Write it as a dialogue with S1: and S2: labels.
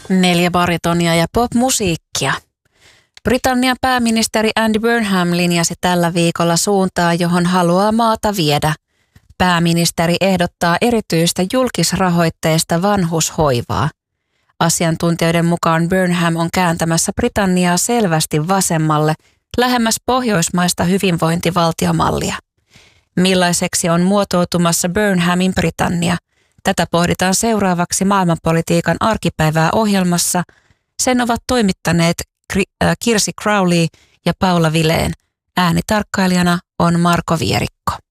S1: 4 baritonia ja popmusiikkia. Britannian pääministeri Andy Burnham linjasi tällä viikolla suuntaa, johon haluaa maata viedä. Pääministeri ehdottaa erityistä julkisrahoitteista vanhushoivaa. Asiantuntijoiden mukaan Burnham on kääntämässä Britanniaa selvästi vasemmalle, lähemmäs pohjoismaista hyvinvointivaltiomallia. Millaiseksi on muotoutumassa Burnhamin Britannia? Tätä pohditaan seuraavaksi maailmanpolitiikan arkipäivää ohjelmassa. Sen ovat toimittaneet Kirsi Crowley ja Paula Vileen. Äänitarkkailijana on Marko Vierikko.